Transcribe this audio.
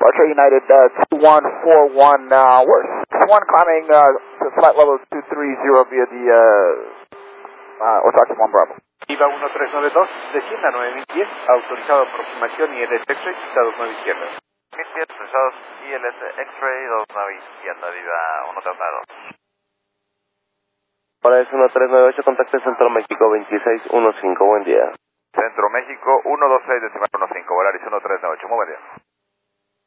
Departure United 2141, we're 1 climbing to flight level 230 via the Orthodox 1 Bravo. Viva 1392, descienda 9010, autorizado aproximación ILS X-ray, estados 9 izquierda. 1010, autorizados ILS X-ray, 29 izquierda, Viva 1392. Para es 1398, contacte Centro México 2615, buen día. Centro México 126, decimal 15, Volaris 1398, muy buen día.